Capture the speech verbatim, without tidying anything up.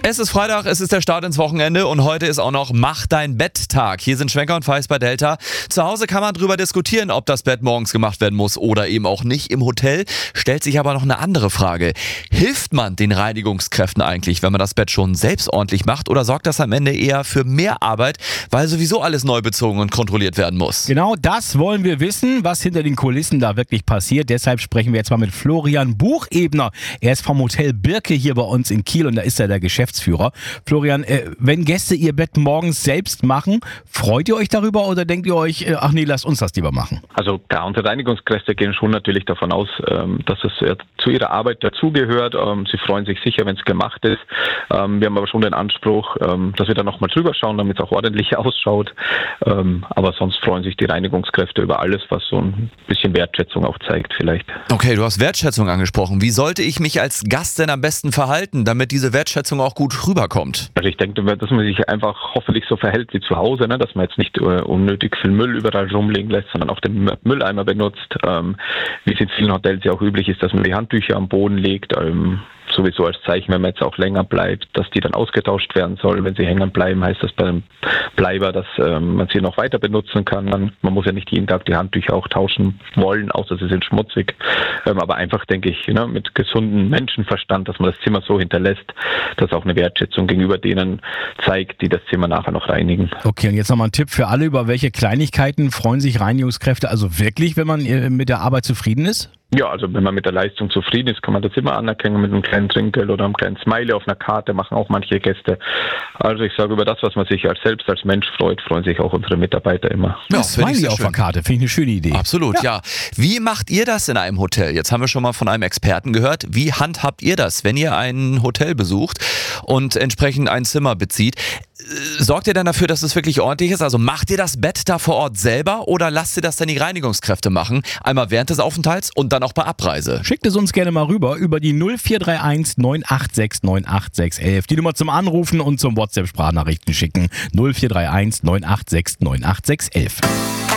Es ist Freitag, es ist der Start ins Wochenende und heute ist auch noch Mach dein Bett-Tag. Hier sind Schwenker und Feist bei Delta. Zu Hause kann man drüber diskutieren, ob das Bett morgens gemacht werden muss oder eben auch nicht. Im Hotel stellt sich aber noch eine andere Frage. Hilft man den Reinigungskräften eigentlich, wenn man das Bett schon selbst ordentlich macht, oder sorgt das am Ende eher für mehr Arbeit, weil sowieso alles neu bezogen und kontrolliert werden muss? Genau das wollen wir wissen, was hinter den Kulissen da wirklich passiert. Deshalb sprechen wir jetzt mal mit Florian Buchebner. Er ist vom Hotel Birke hier bei uns in Kiel und da ist er der Geschäftsführer. Florian, äh, wenn Gäste ihr Bett morgens selbst machen, freut ihr euch darüber oder denkt ihr euch, äh, ach nee, lasst uns das lieber machen? Also klar, unsere Reinigungskräfte gehen schon natürlich davon aus, ähm, dass es äh, zu ihrer Arbeit dazugehört. Ähm, sie freuen sich sicher, wenn es gemacht ist. Ähm, wir haben aber schon den Anspruch, ähm, dass wir da nochmal drüber schauen, damit es auch ordentlich ausschaut. Ähm, aber sonst freuen sich die Reinigungskräfte über alles, was so ein bisschen Wertschätzung auch zeigt vielleicht. Okay, du hast Wertschätzung angesprochen. Wie sollte ich mich als Gast denn am besten verhalten, damit diese Wertschätzung auch gut rüberkommt? Also ich denke, dass man sich einfach hoffentlich so verhält wie zu Hause, ne? Dass man jetzt nicht uh, unnötig viel Müll überall rumliegen lässt, sondern auch den Mülleimer benutzt. Ähm, wie es in vielen Hotels ja auch üblich ist, dass man die Handtücher am Boden legt. Ähm, sowieso als Zeichen, wenn man jetzt auch länger bleibt, dass die dann ausgetauscht werden soll. Wenn sie hängen bleiben, heißt das bei einem Bleiber, dass ähm, man sie noch weiter benutzen kann. Man, man muss ja nicht jeden Tag die Handtücher auch tauschen wollen, außer sie sind schmutzig. Ähm, aber einfach, denke ich, ne, mit gesundem Menschenverstand, dass man das Zimmer so hinterlässt, dass auch eine Wertschätzung gegenüber denen zeigt, die das Zimmer nachher noch reinigen. Okay, und jetzt nochmal ein Tipp für alle, über welche Kleinigkeiten freuen sich Reinigungskräfte also wirklich, wenn man mit der Arbeit zufrieden ist? Ja, also wenn man mit der Leistung zufrieden ist, kann man das immer anerkennen mit einem kleinen Trinkgeld oder einem kleinen Smiley auf einer Karte, machen auch manche Gäste. Also ich sage, über das, was man sich als selbst als Mensch freut, freuen sich auch unsere Mitarbeiter immer. Ja, Smiley auf der Karte, finde ich eine schöne Idee. Absolut, ja. ja. Wie macht ihr das in einem Hotel? Jetzt haben wir schon mal von einem Experten gehört. Wie handhabt ihr das, wenn ihr ein Hotel besucht und entsprechend ein Zimmer bezieht? Sorgt ihr dann dafür, dass es wirklich ordentlich ist? Also macht ihr das Bett da vor Ort selber oder lasst ihr das dann die Reinigungskräfte machen? Einmal während des Aufenthalts und dann auch bei Abreise. Schickt es uns gerne mal rüber über die null vier drei eins neun acht sechs neun acht sechs eins eins. Die Nummer zum Anrufen und zum WhatsApp-Sprachnachrichten schicken. null vier drei eins neun acht sechs neun acht sechs eins eins.